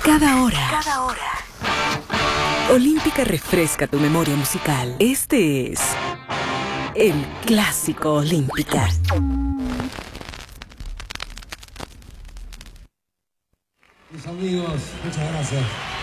Cada hora. Olímpica refresca tu memoria musical. Este es el Clásico Olímpica. Mis amigos, muchas gracias.